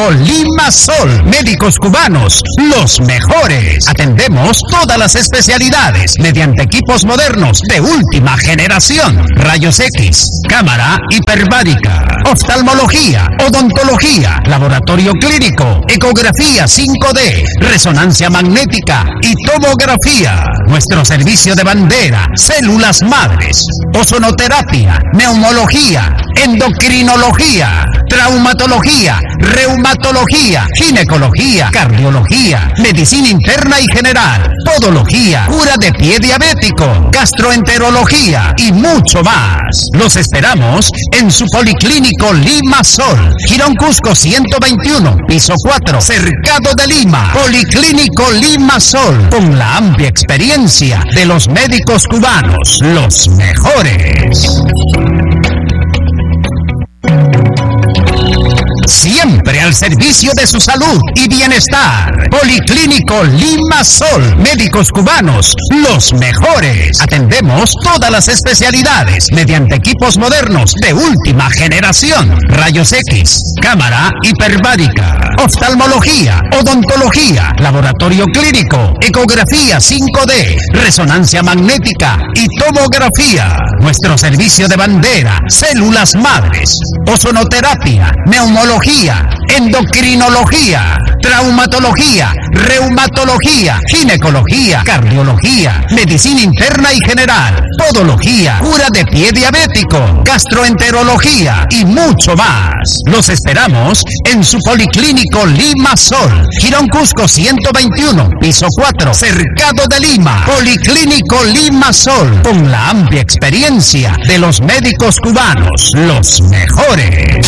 Policlínico Limasol. Médicos cubanos, los mejores. Atendemos todas las especialidades mediante equipos modernos de última generación. Rayos X, cámara hiperbárica, oftalmología, odontología, laboratorio clínico, ecografía 5D, resonancia magnética y tomografía. Nuestro servicio de bandera, células madres, ozonoterapia, neumología, endocrinología, traumatología, reumatología, ginecología, cardiología, medicina interna y general, podología, cura de pie diabético, gastroenterología y mucho más. Los esperamos en su Policlínico Limasol, Girón Cusco 121, piso 4, Cercado de Lima. Policlínico Limasol, con la amplia experiencia de los médicos cubanos, los mejores. Siempre al servicio de su salud y bienestar. Policlínico Limasol. Médicos cubanos, los mejores. Atendemos todas las especialidades mediante equipos modernos de última generación. Rayos X, cámara hiperbárica, oftalmología, odontología, laboratorio clínico, ecografía 5D, resonancia magnética y tomografía. Nuestro servicio de bandera, células madres, ozonoterapia, neumología, endocrinología, traumatología, reumatología, ginecología, cardiología, medicina interna y general, podología, cura de pie diabético, gastroenterología y mucho más. Los esperamos en su Policlínico Limasol, Girón Cusco 121, piso 4, Cercado de Lima. Policlínico Limasol, con la amplia experiencia de los médicos cubanos, los mejores.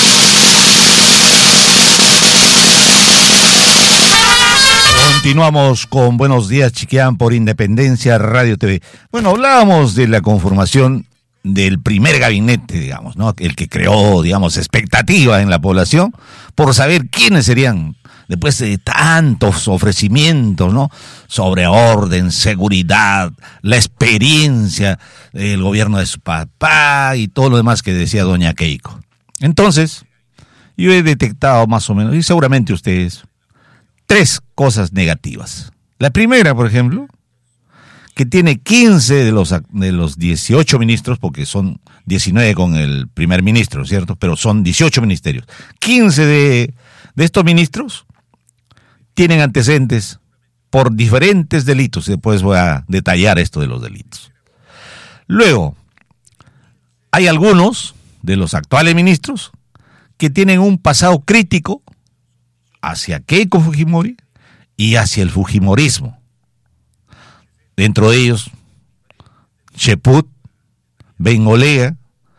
Continuamos con Buenos Días Chiquián por Independencia Radio TV. Bueno, hablábamos de la conformación del primer gabinete, digamos, ¿no? El que creó, digamos, expectativa en la población por saber quiénes serían, después de tantos ofrecimientos, ¿no? Sobre orden, seguridad, la experiencia del gobierno de su papá y todo lo demás que decía doña Keiko. Entonces, yo he detectado más o menos, y seguramente ustedes, 3 cosas negativas. La primera, por ejemplo, que tiene 15 de los 18 ministros, porque son 19 con el primer ministro, ¿cierto? Pero son 18 ministerios. 15 de estos ministros tienen antecedentes por diferentes delitos. Después voy a detallar esto de los delitos. Luego, hay algunos de los actuales ministros que tienen un pasado crítico hacia Keiko Fujimori y hacia el fujimorismo. Dentro de ellos, Cheput, Bengolea,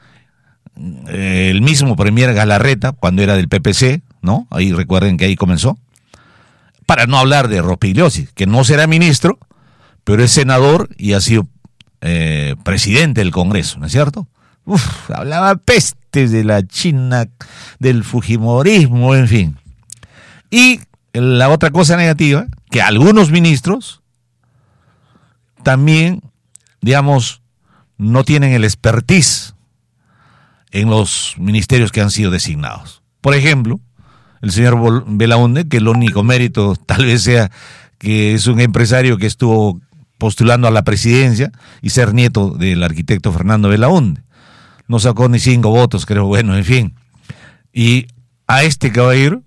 el mismo premier Galarreta, cuando era del PPC, ¿no? Ahí recuerden que ahí comenzó. Para no hablar de Rospigliosi, que no será ministro, pero es senador y ha sido presidente del Congreso, ¿no es cierto? Hablaba pestes de la China, del fujimorismo, en fin. Y la otra cosa negativa, que algunos ministros también, digamos, no tienen el expertise en los ministerios que han sido designados. Por ejemplo, el señor Belaunde, que el único mérito tal vez sea que es un empresario que estuvo postulando a la presidencia y ser nieto del arquitecto Fernando Belaunde. No sacó ni 5 votos, creo, bueno, en fin. Y a este caballero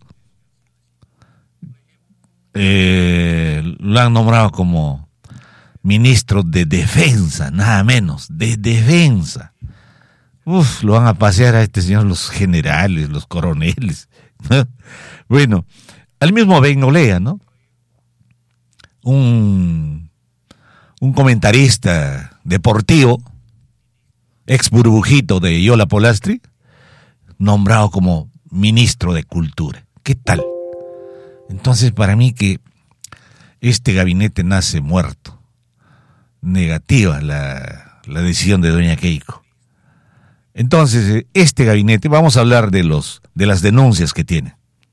lo han nombrado como ministro de defensa, nada menos, de defensa. Lo van a pasear a este señor los generales, los coroneles. Bueno, al mismo Bengolea, ¿no? Un comentarista deportivo, ex burbujito de Yola Polastri, nombrado como ministro de Cultura. ¿Qué tal? Entonces, para mí que este gabinete nace muerto. Negativa la decisión de doña Keiko. Entonces, este gabinete, vamos a hablar de las denuncias que tiene.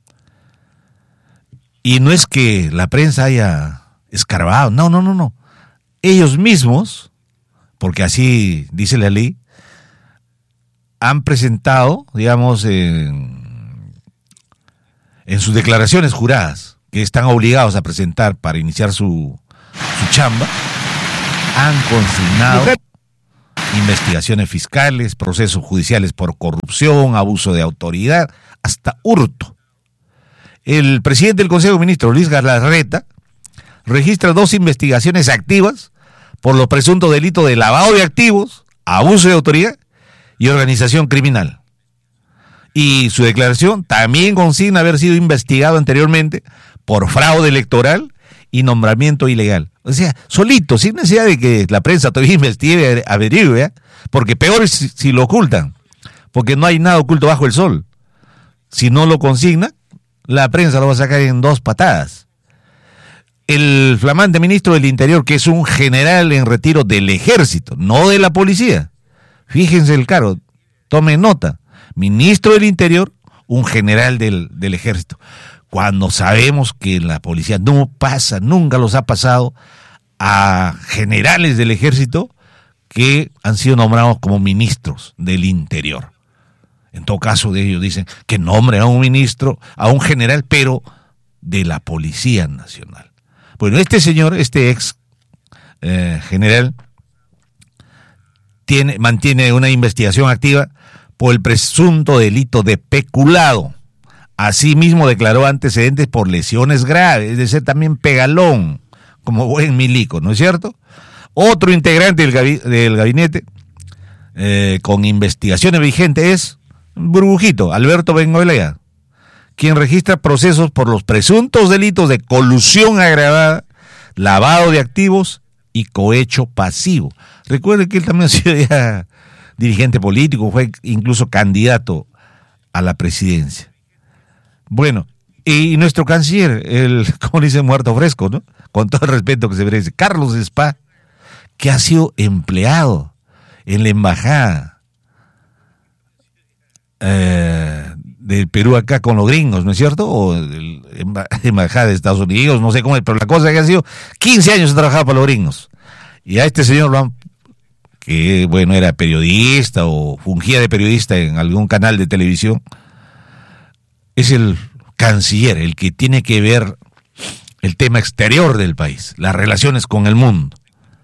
Y no es que la prensa haya escarbado, no. Ellos mismos, porque así dice la ley, han presentado, digamos, en sus declaraciones juradas, que están obligados a presentar para iniciar su chamba, han consignado investigaciones fiscales, procesos judiciales por corrupción, abuso de autoridad, hasta hurto. El presidente del Consejo de Ministros, Luis Galarreta, registra 2 investigaciones activas por los presuntos delitos de lavado de activos, abuso de autoridad y organización criminal. Y su declaración también consigna haber sido investigado anteriormente por fraude electoral y nombramiento ilegal. O sea, solito, sin necesidad de que la prensa todavía investigue, averigüe, ¿eh? Porque peor es si lo ocultan, porque no hay nada oculto bajo el sol. Si no lo consigna, la prensa lo va a sacar en 2 patadas. El flamante ministro del Interior, que es un general en retiro del ejército, no de la policía. Fíjense el cargo, tomen nota. Ministro del Interior, un general del ejército. Cuando sabemos que en la policía no pasa, nunca los ha pasado a generales del ejército que han sido nombrados como ministros del Interior. En todo caso, de ellos dicen que nombren a un ministro, a un general, pero de la Policía Nacional. Bueno, este señor, este ex general, mantiene una investigación activa por el presunto delito de peculado. Asimismo declaró antecedentes por lesiones graves, es decir, también pegalón, como buen milico, ¿no es cierto? Otro integrante del gabinete con investigaciones vigentes es Burbujito, Alberto Bengoelea, quien registra procesos por los presuntos delitos de colusión agravada, lavado de activos y cohecho pasivo. Recuerden que él también ha sido ya dirigente político, fue incluso candidato a la presidencia. Bueno, y nuestro canciller, como dice, muerto fresco, ¿no? Con todo el respeto que se merece, Carlos Spa, que ha sido empleado en la embajada del Perú acá con los gringos, ¿no es cierto? O la embajada de Estados Unidos, no sé cómo es, pero la cosa es que ha sido 15 años ha trabajado para los gringos. Y a este señor lo han, que bueno, era periodista o fungía de periodista en algún canal de televisión, es el canciller, el que tiene que ver el tema exterior del país, las relaciones con el mundo.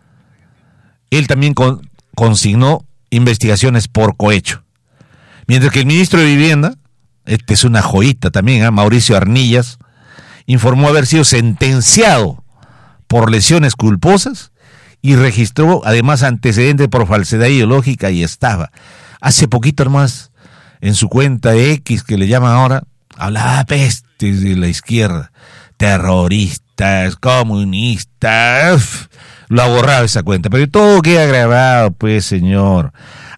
Él también consignó investigaciones por cohecho. Mientras que el ministro de Vivienda, este es una joyita también, Mauricio Arnillas, informó haber sido sentenciado por lesiones culposas y registró además antecedentes por falsedad ideológica y estafa. Hace poquito nomás, en su cuenta X, que le llaman ahora, hablaba pestes de la izquierda, terroristas, comunistas, lo ha borrado esa cuenta, pero todo queda grabado, pues, señor.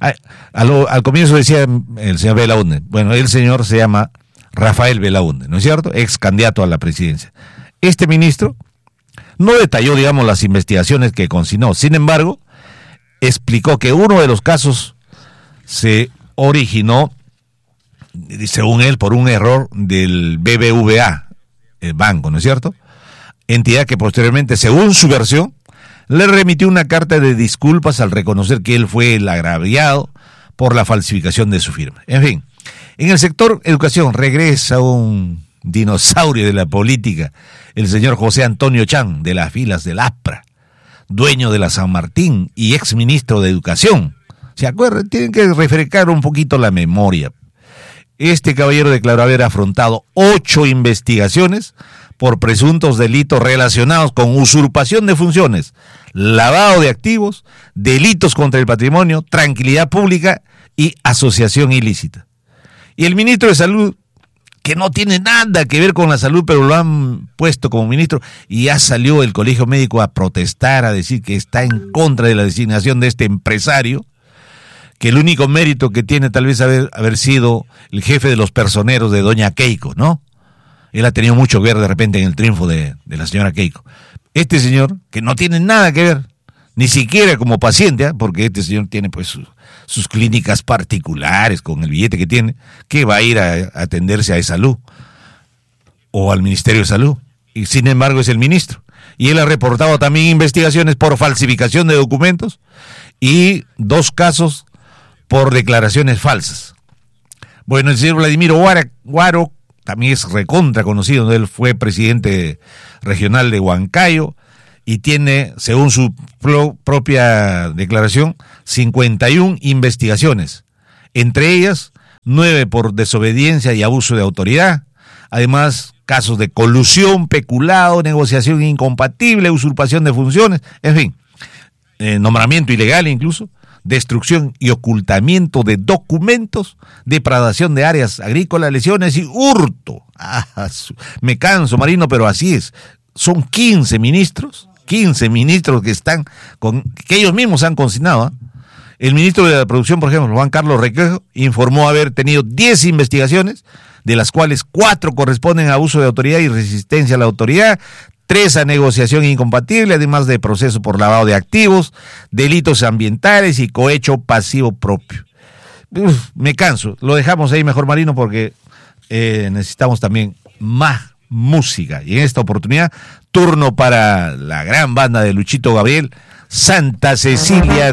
Al comienzo decía el señor Belaúnde, bueno, el señor se llama Rafael Belaúnde, ¿no es cierto? Ex candidato a la presidencia. Este ministro no detalló, digamos, las investigaciones que consignó, sin embargo, explicó que uno de los casos se originó, según él, por un error del BBVA, el banco, ¿no es cierto? Entidad que posteriormente, según su versión, le remitió una carta de disculpas al reconocer que él fue el agraviado por la falsificación de su firma. En fin, en el sector educación regresa un dinosaurio de la política, el señor José Antonio Chan, de las filas del APRA, dueño de la San Martín y ex ministro de Educación. ¿Se acuerdan? Tienen que refrescar un poquito la memoria. Este caballero declaró haber afrontado 8 investigaciones por presuntos delitos relacionados con usurpación de funciones, lavado de activos, delitos contra el patrimonio, tranquilidad pública y asociación ilícita. Y el ministro de Salud, que no tiene nada que ver con la salud, pero lo han puesto como ministro, y ya salió el Colegio Médico a protestar, a decir que está en contra de la designación de este empresario, que el único mérito que tiene tal vez haber sido el jefe de los personeros de doña Keiko, ¿no? Él ha tenido mucho que ver de repente en el triunfo de la señora Keiko. Este señor, que no tiene nada que ver, ni siquiera como paciente, porque este señor tiene pues sus clínicas particulares con el billete que tiene, que va a ir a atenderse a salud o al Ministerio de Salud, y sin embargo es el ministro. Y él ha reportado también investigaciones por falsificación de documentos y 2 casos por declaraciones falsas. Bueno, el señor Vladimiro Guaro también es recontra conocido, él fue presidente regional de Huancayo y tiene, según su propia declaración, 51 investigaciones, entre ellas 9 por desobediencia y abuso de autoridad, además casos de colusión, peculado, negociación incompatible, usurpación de funciones, en fin, nombramiento ilegal incluso, destrucción y ocultamiento de documentos, depredación de áreas agrícolas, lesiones y hurto. Me canso, Marino, pero así es. Son 15 ministros que están que ellos mismos han consignado. El ministro de la Producción, por ejemplo, Juan Carlos Requejo, informó haber tenido 10 investigaciones, de las cuales 4 corresponden a abuso de autoridad y resistencia a la autoridad, 3 a negociación incompatible, además de proceso por lavado de activos, delitos ambientales y cohecho pasivo propio. Me canso, lo dejamos ahí mejor, Marino, porque necesitamos también más música. Y en esta oportunidad, turno para la gran banda de Luchito Gabriel, Santa Cecilia